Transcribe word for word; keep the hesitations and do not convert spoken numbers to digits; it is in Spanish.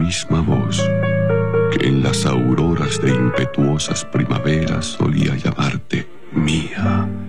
misma voz que en las auroras de impetuosas primaveras solía llamarte mía.